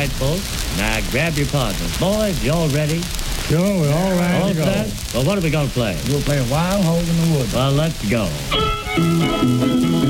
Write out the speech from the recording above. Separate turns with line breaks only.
right, folks. Now grab your partners. Boys, you all ready?
Sure, we're all ready
All
to go.
set? Well, what are we going to play?
We'll play Wild Hog in the Woods.
Well, let's go.